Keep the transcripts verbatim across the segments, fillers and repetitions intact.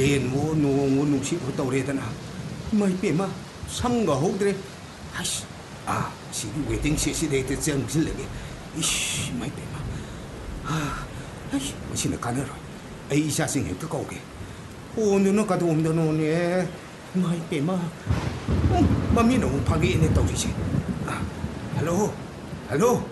ꯀꯥꯂꯦꯟ ꯋꯣ ꯅꯣꯡ ꯋꯣ ꯅꯨꯡꯁꯤꯠ ꯋꯣ ꯇꯧꯔꯦꯗꯅ ꯏꯃꯥꯏ ꯄꯦꯝꯃ ꯁꯝꯒ ꯍꯧꯗ꯭ꯔꯦ ꯑꯁ ꯑꯥ ꯁꯤꯒꯤ ꯋꯦꯇꯤꯡ ꯁꯦꯠꯁꯤꯗ ꯍꯦꯛꯇ ꯆꯪꯁꯤꯜꯂꯒꯦ 이씨 이마이 뱀아 아 아이 머신을 가내라 에이 이샤싱 헬트 거게 오늘은 가도 온다 노네 이마이 뱀아 맘이 너무 파괴네 떠지지 아 할로 할로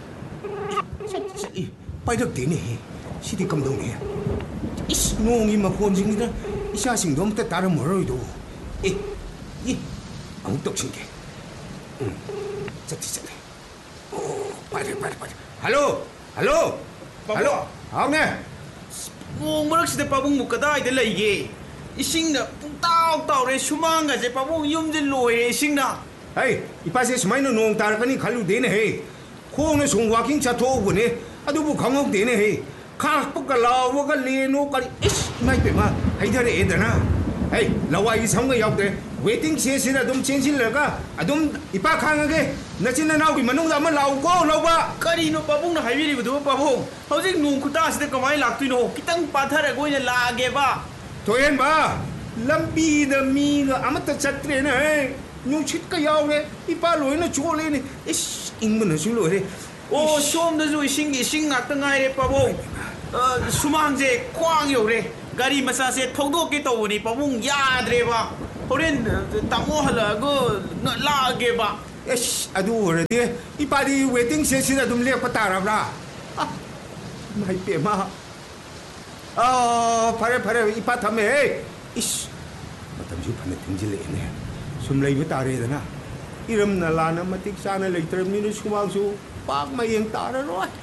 빠이덕 되네 시디 감동네 이씨 농이 막 혼징이라 이샤싱 너무 때 따로 멀어도 이이 엉떡 신게 응 저기 저기 오 빨리 빨리 빨리 할로 할로 할로 아우네 ꯅꯣꯡ ꯃꯔꯛꯁꯤꯗ ꯄꯥꯕꯨꯡꯕꯨ ꯀꯗꯥꯏꯗ ꯂꯩꯒꯦ 이싱ꯅ ꯄꯨꯡꯇꯥꯎ ꯇꯥꯎꯔꯦ ꯁꯨꯃꯥꯡꯒꯁꯦ ꯄꯥꯕꯨꯡ ꯌꯨꯝꯁꯦ ꯂꯣꯏꯔꯦ 이싱ꯅ 에이 이빠세 수마이는 농 따라가니 갈루되네 헤이 코는 송 와킹 차토오고네 아두부 강옥되네 헤이 카프가 라워가 레노까리 이씨 이마이 빼마 하이다레 애다나 에이 라와이 상가 야우데 웨팅 시에시나 좀 첸실러가 아좀 이빠 강하게 나친나 나오기 만ung다 한번 라우고 라우바 ꯀꯔꯤꯅꯣ ꯄꯥꯕꯨꯡꯅ ꯍꯥꯏꯕꯤꯔꯤꯕꯗꯨꯕꯨ ꯄꯥꯕꯨꯡ ꯍꯧꯖꯤꯛ ꯅꯣꯡ ꯈꯨꯇꯥꯁꯤꯗ ꯀꯃꯥꯏꯅ ꯂꯥꯛꯇꯣꯏꯅꯣ ꯈꯤꯇꯪ ꯄꯥꯊꯔꯒ ꯑꯣꯏꯅ ꯂꯥꯛꯑꯒꯦꯕ 도연바 람비다 미가 아무것도 잣트레네 뇽칫가 야오래 이빠 로이는 죽을래네 이씨 잉문은 줄로래 오 ꯁꯣꯝꯗꯁꯨ ꯏꯁꯤꯡꯒꯤ ꯏꯁꯤꯡ ꯉꯥꯛꯇ ꯉꯥꯏꯔꯦ ꯄꯥꯕꯨꯡ ꯁꯨꯃꯥꯡꯁꯦ ꯈ꯭ꯋꯥꯡ ꯌꯧꯔꯦ ꯒꯥꯔꯤ ꯃꯆꯥꯁꯦ ꯊꯧꯗꯣꯛꯀꯦ ꯇꯧꯕꯅꯤ ꯄꯥꯕꯨꯡ ꯌꯥꯗ꯭ꯔꯦꯕ ꯍꯣꯔꯦꯟ ꯇꯥꯃꯣ ꯍꯜꯂꯛꯑꯒ ꯂꯥꯛꯑꯒꯦꯕ 에씨 아두 오래디 이빠디 웨딩 셋이나 좀 레고 따라브라 아 마이 빼마 아 파래 파래 이빠 탐에 이씨 마탐주 판에 등질래네 숨 레이브 따래잖아 이름 날라나 마틱 사나 레이트르미는 수망수 빡 마이행 따라로